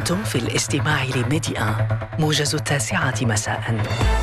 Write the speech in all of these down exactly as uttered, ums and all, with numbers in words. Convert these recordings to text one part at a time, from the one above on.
أنتم في الاستماع لميديا موجز التاسعة مساء.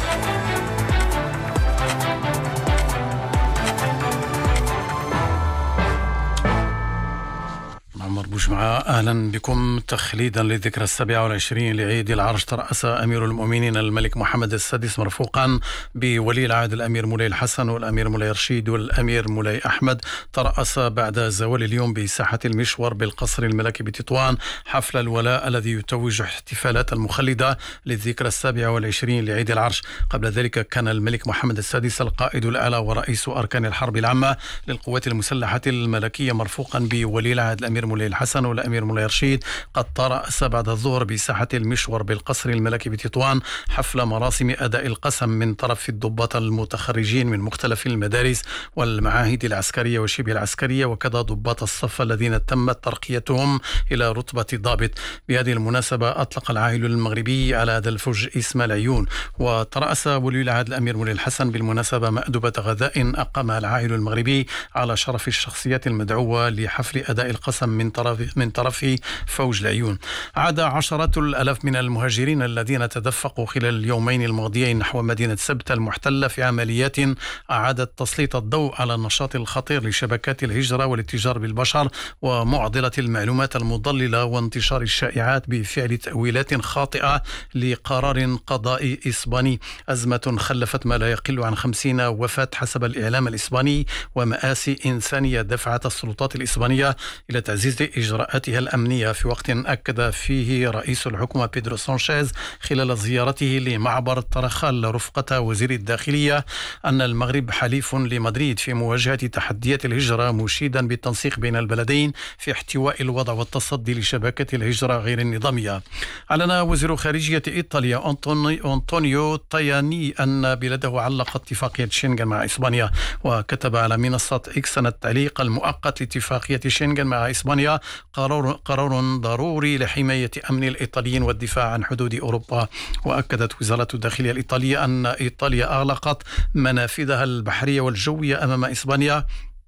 عمر بوجمعة، أهلا بكم. تخليدا للذكرى السابعة والعشرين لعيد العرش، ترأس أمير المؤمنين الملك محمد السادس مرفوقا بولي العهد الأمير مولاي الحسن والأمير مولاي رشيد والأمير مولاي أحمد، ترأس بعد زوال اليوم بساحة المشور بالقصر الملكي بتطوان حفل الولاء الذي يتوج احتفالات المخلدة للذكرى السابعة والعشرين لعيد العرش. قبل ذلك كان الملك محمد السادس القائد الأعلى ورئيس أركان الحرب العامة للقوات المسلحة الملكية مرفوقا بولي العهد الأمير مولاي الحسن والأمير مولاي رشيد قد ترأس بعد الظهر بساحة المشور بالقصر الملكي بتطوان حفل مراسم أداء القسم من طرف الضباط المتخرجين من مختلف المدارس والمعاهد العسكرية وشبه العسكرية، وكذا ضباط الصف الذين تمت ترقيتهم إلى رتبة ضابط. بهذه المناسبة أطلق العاهل المغربي على هذا الفوج اسم العيون، وترأس ولي العهد الأمير مولاي الحسن بالمناسبة مأدبة غذاء أقامها العاهل المغربي على شرف الشخصيات المدعوة لحفل أداء القسم من طرف من طرف فوج العيون. عاد عشرات الآلاف من المهاجرين الذين تدفقوا خلال اليومين الماضيين نحو مدينة سبتة المحتلة في عمليات أعادت تسليط الضوء على النشاط الخطير لشبكات الهجرة والاتجار بالبشر ومعضلة المعلومات المضللة وانتشار الشائعات بفعل تأويلات خاطئة لقرار قضائي إسباني. أزمة خلفت ما لا يقل عن خمسين وفاة حسب الإعلام الإسباني، ومآسي إنسانية دفعت السلطات الإسبانية إلى تعزيز إجراءاتها الأمنية، في وقت أكد فيه رئيس الحكومة بيدرو سانشيز خلال زيارته لمعبر الترخال رفقة وزير الداخلية أن المغرب حليف لمدريد في مواجهة تحديات الهجرة، مشيدا بالتنسيق بين البلدين في احتواء الوضع والتصدي لشبكة الهجرة غير النظامية. أعلن وزير خارجية إيطاليا أنطونيو تاياني أن بلاده علق اتفاقية شنغن مع إسبانيا، وكتب على منصة إكس أن التعليق المؤقت لاتفاقية شنغن مع إسبانيا قرار, قرار ضروري لحماية أمن الإيطاليين والدفاع عن حدود أوروبا. وأكدت وزارة الداخلية الإيطالية أن إيطاليا أغلقت منافذها البحرية والجوية أمام إسبانيا،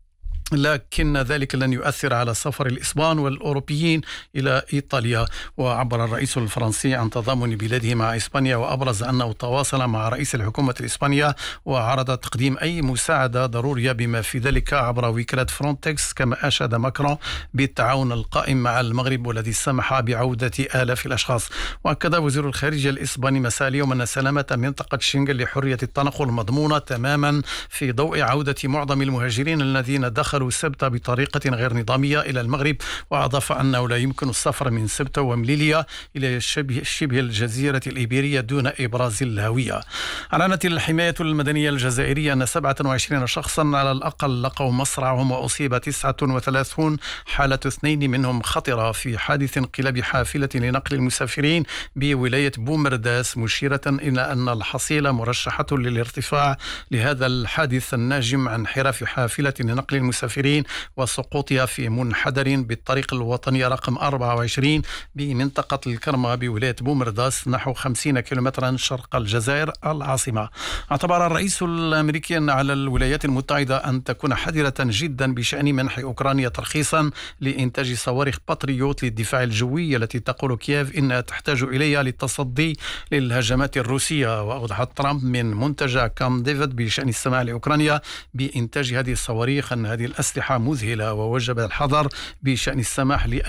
لكن ذلك لن يؤثر على سفر الإسبان والأوروبيين إلى إيطاليا. وعبر الرئيس الفرنسي عن تضامن بلاده مع إسبانيا، وأبرز أنه تواصل مع رئيس الحكومة الإسبانية وعرض تقديم أي مساعدة ضرورية بما في ذلك عبر وكالة فرونتكس، كما أشاد ماكرون بالتعاون القائم مع المغرب والذي سمح بعودة آلاف الأشخاص. وأكد وزير الخارجية الإسباني مساء اليوم أن سلامة منطقة شنغن لحرية التنقل مضمونة تماما في ضوء عودة معظم المهاجرين الذين دخلوا سبتة بطريقة غير نظامية إلى المغرب. وأضاف أنه لا يمكن السفر من سبتة ومليليا إلى شبه, شبه الجزيرة الإيبيرية دون إبراز الهوية. أعلنت الحماية المدنية الجزائرية أن سبعة وعشرين شخصا على الأقل لقوا مصرعهم، وأصيب تسعة وثلاثين حالة، اثنين منهم خطرة، في حادث انقلاب حافلة لنقل المسافرين بولاية بومرداس، مشيرة إلى أن الحصيلة مرشحة للارتفاع لهذا الحادث الناجم عن انحراف حافلة لنقل المسافرين وسقوطها في منحدر بالطريق الوطني رقم أربعة وعشرين بمنطقة الكرمة بولاية بومرداس، نحو خمسين كيلومترا شرق الجزائر العاصمة. اعتبر الرئيس الأمريكي أن على الولايات المتحدة أن تكون حذرة جدا بشأن منح أوكرانيا ترخيصا لإنتاج صواريخ باتريوت للدفاع الجوي التي تقول كييف إنها تحتاج إليها للتصدي للهجمات الروسية. وأوضح ترامب من منتجع كام ديفيد بشأن السماح لأوكرانيا بإنتاج هذه الصواريخ أن هذه الأسلحة مذهلة، ووجب الحذر بشأن السماح لأي